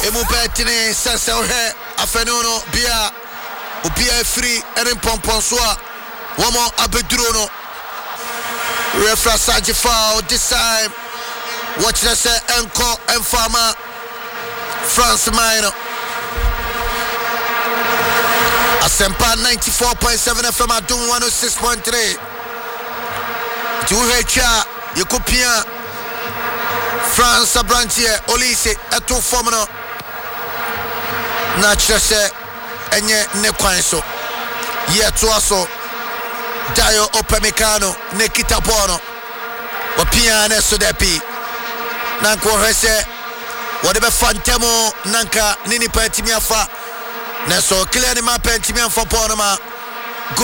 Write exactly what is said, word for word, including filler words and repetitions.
emu betine sese ohe afenono bia obia free erin pompon so a womo abeduro no referee Saji foul this time. Watch that say Enko Enfama France Minor Asempa ninety-four point seven F M Adum one oh six point three Juhecha Yekopia France Abrantier Olise Eto Fomno Nature say Enye Nekwanso Yeto aso Dayo Opemekano Nekita Bono Wapia Neso Depi Nanko hese whatever fantemo nanka nini pa timi afa na so clear ni ma pa timi afa ponoma